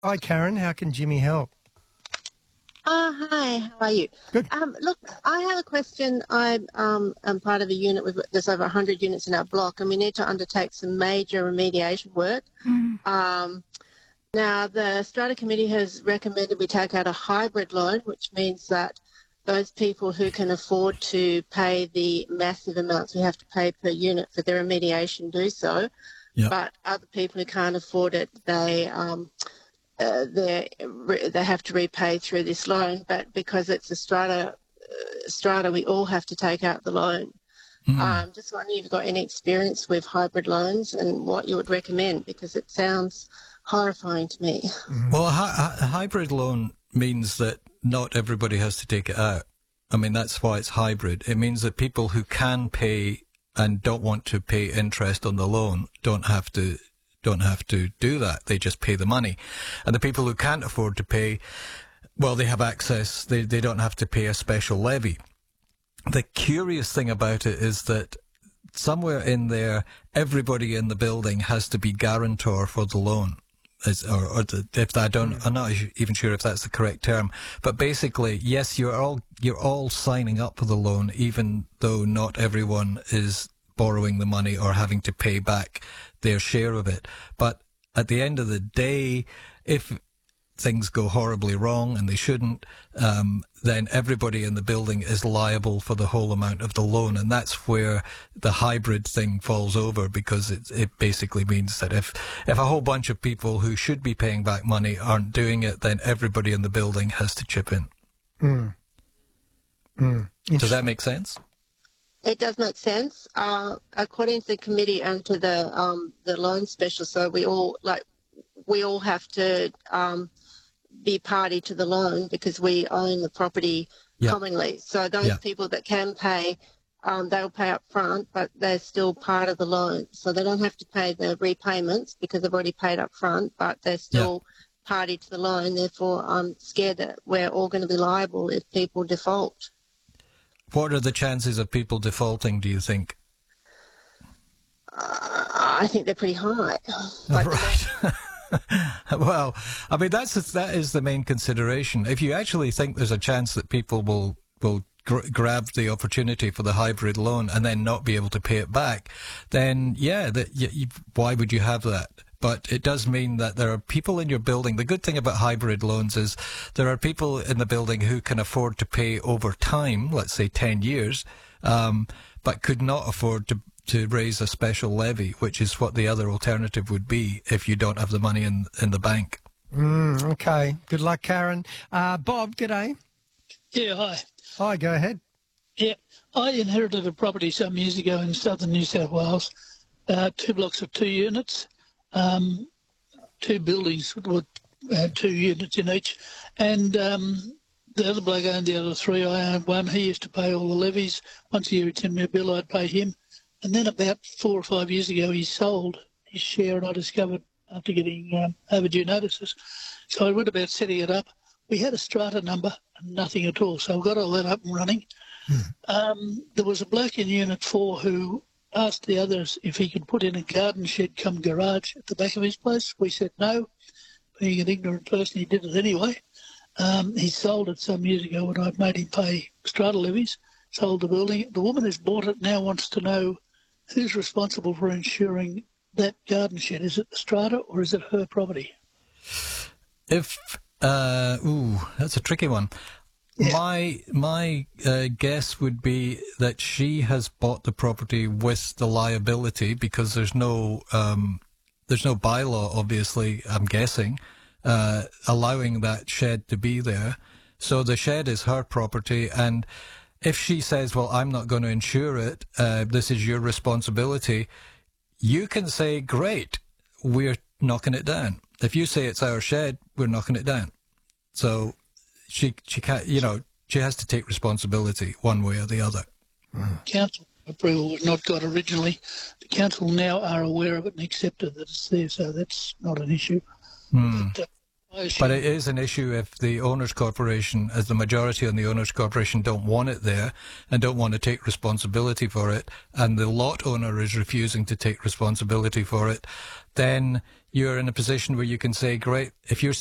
Hi, Karen. How can Jimmy help? Hi, how are you? Good. Look, I have a question. I'm part of a unit with there's over 100 units in our block, and we need to undertake some major remediation work. Um, Now, the Strata Committee has recommended we take out a hybrid loan, which means that those people who can afford to pay the massive amounts we have to pay per unit for their remediation do so, Yeah. but other people who can't afford it, they have to repay through this loan, but because it's a strata, we all have to take out the loan. Just wondering if you've got any experience with hybrid loans and what you would recommend, because it sounds horrifying to me. Well, a hybrid loan means that not everybody has to take it out. I mean, that's why it's hybrid. It means that people who can pay and don't want to pay interest on the loan don't have to do that. They just pay the money. And the people who can't afford to pay, well, they have access. They don't have to pay a special levy. The curious thing about it is that somewhere in there, everybody in the building has to be guarantor for the loan. I'm not even sure if that's the correct term, but basically, yes, you're all signing up for the loan, even though not everyone is borrowing the money or having to pay back their share of it. But at the end of the day, if things go horribly wrong, and they shouldn't, then everybody in the building is liable for the whole amount of the loan. And that's where the hybrid thing falls over, because it basically means that if a whole bunch of people who should be paying back money aren't doing it, then everybody in the building has to chip in. Does that make sense? It does make sense. According to the committee and to the loan specialist, so we all have to be party to the loan because we own the property commonly. So those people that can pay, they'll pay up front, but they're still part of the loan. So they don't have to pay the repayments because they've already paid up front, but they're still party to the loan. Therefore, I'm scared that we're all going to be liable if people default. What are the chances of people defaulting, do you think? I think they're pretty high. Right. Well, I mean, that is the main consideration. If you actually think there's a chance that people will grab the opportunity for the hybrid loan and then not be able to pay it back, then why would you have that? But it does mean that there are people in your building. The good thing about hybrid loans is there are people in the building who can afford to pay over time, let's say 10 years, but could not afford to raise a special levy, which is what the other alternative would be if you don't have the money in the bank. Okay. Good luck, Karen. Bob, g'day. Yeah, hi. Hi, go ahead. Yeah, I inherited a property some years ago in southern New South Wales, 2 blocks of 2 units, 2 buildings with 2 units in each, and the other bloke owned the other 3. I owned one. He used to pay all the levies. Once a year he'd send me a bill, I'd pay him. And then about 4 or 5 years ago, he sold his share, and I discovered after getting overdue notices. So I went about setting it up. We had a strata number and nothing at all, so I got all that up and running. There was a bloke in Unit 4 who asked the others if he could put in a garden shed cum garage at the back of his place. We said no. Being an ignorant person, he did it anyway. He sold it some years ago when I'd made him pay strata levies, sold the building. The woman who's bought it now wants to know who's responsible for insuring that garden shed. Is it the strata or is it her property? That's a tricky one. Yeah. My guess would be that she has bought the property with the liability, because there's no bylaw, obviously, I'm guessing, allowing that shed to be there. So the shed is her property, and if she says, well, I'm not going to insure it, this is your responsibility, you can say, great, we're knocking it down. If you say it's our shed, we're knocking it down. So she can't, she has to take responsibility one way or the other. Council approval was not got originally. The council now are aware of it and accepted that it's there, so that's not an issue. But it is an issue if the owners' corporation, as the majority on the owners' corporation, don't want it there and don't want to take responsibility for it, and the lot owner is refusing to take responsibility for it, then you're in a position where you can say, great, if you're